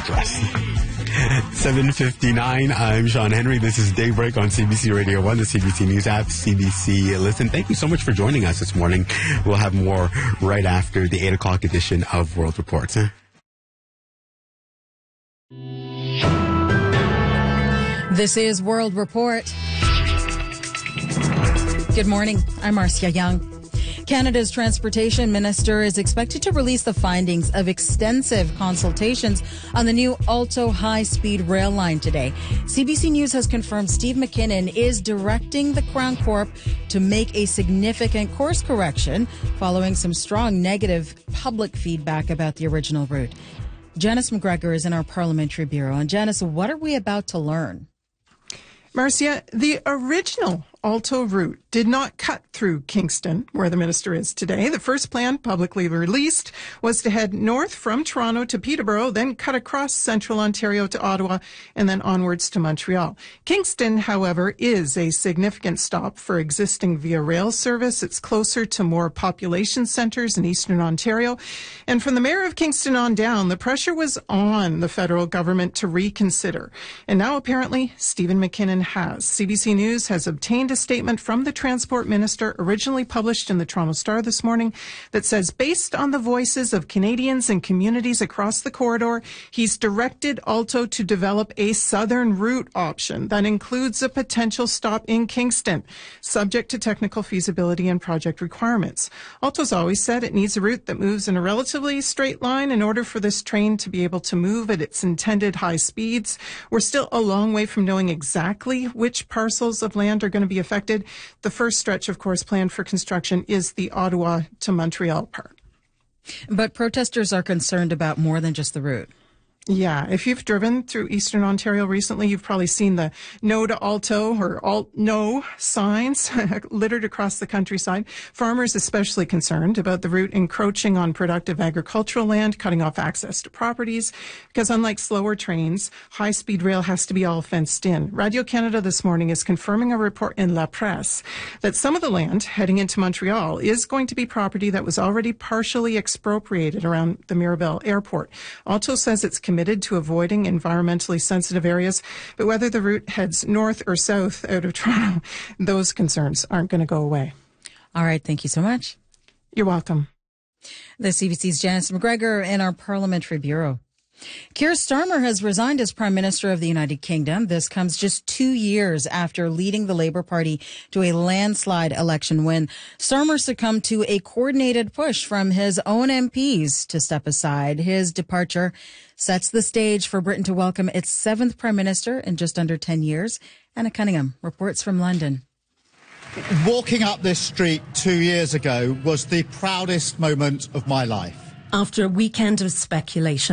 address. 7:59. I'm Sean Henry. This is Daybreak on CBC Radio 1, the CBC News app, CBC Listen. Thank you so much for joining us this morning. We'll have more right after the 8 o'clock edition of World Reports. This is World Report. Good morning. I'm Marcia Young. Canada's Transportation Minister is expected to release the findings of extensive consultations on the new Alto high-speed rail line today. CBC News has confirmed Steve McKinnon is directing the Crown Corp to make a significant course correction following some strong negative public feedback about the original route. Janice McGregor is in our Parliamentary Bureau. And Janice, what are we about to learn? Marcia, the original Alto route did not cut through Kingston, where the minister is today. The first plan, publicly released, was to head north from Toronto to Peterborough, then cut across central Ontario to Ottawa, and then onwards to Montreal. Kingston, however, is a significant stop for existing Via Rail service. It's closer to more population centres in eastern Ontario. And from the mayor of Kingston on down, the pressure was on the federal government to reconsider. And now apparently Stephen McKinnon has. CBC News has obtained a statement from the Transport Minister, originally published in the Toronto Star this morning, that says, based on the voices of Canadians and communities across the corridor, he's directed Alto to develop a southern route option that includes a potential stop in Kingston, subject to technical feasibility and project requirements. Alto's always said it needs a route that moves in a relatively straight line in order for this train to be able to move at its intended high speeds. We're still a long way from knowing exactly which parcels of land are going to be affected. The first stretch, of course, planned for construction is the Ottawa to Montreal part. But protesters are concerned about more than just the route. Yeah, if you've driven through eastern Ontario recently, you've probably seen the no to Alto or no signs littered across the countryside. Farmers especially concerned about the route encroaching on productive agricultural land, cutting off access to properties, because unlike slower trains, high-speed rail has to be all fenced in. Radio-Canada this morning is confirming a report in La Presse that some of the land heading into Montreal is going to be property that was already partially expropriated around the Mirabel Airport. Alto says it's committed to avoiding environmentally sensitive areas, but whether the route heads north or south out of Toronto, those concerns aren't going to go away. All right. Thank you so much. You're welcome. The CBC's Janice McGregor in our Parliamentary Bureau. Keir Starmer has resigned as Prime Minister of the United Kingdom. This comes just 2 years after leading the Labour Party to a landslide election win. Starmer succumbed to a coordinated push from his own MPs to step aside. His departure sets the stage for Britain to welcome its 7th Prime Minister in just under 10 years. Anna Cunningham reports from London. Walking up this street 2 years ago was the proudest moment of my life. After a weekend of speculation,